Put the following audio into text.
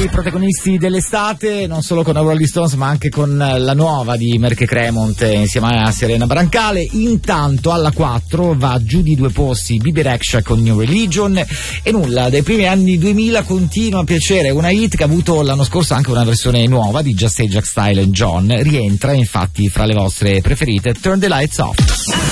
i protagonisti dell'estate, non solo con Rolling Stones ma anche con la nuova di Merche Cremont insieme a Serena Brancale. Intanto alla 4 va giù di 2 posti Bibi Rexha con New Religion, e nulla, dai primi anni 2000 continua a piacere una hit che ha avuto l'anno scorso anche una versione nuova di Just Ajax Style and John. Rientra infatti fra le vostre preferite, Turn the Lights Off.